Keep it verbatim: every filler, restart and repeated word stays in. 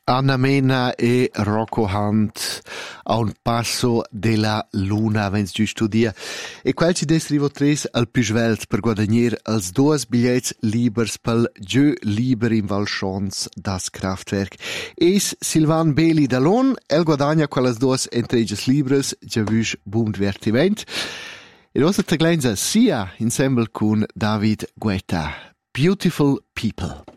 Anna Mena e Rocco Hunt a un passo della luna, vens giusto dia. E quel ci desrivo tres al più svelt per guadagnare als duas billets libers pel Giù liber in Valschons das Kraftwerk. Es Silvan Beli Dallon, el guadagna quellas duas entreges libres, già vus buon divertiment. E nostra taglenza sia insieme con David Guetta. Beautiful People.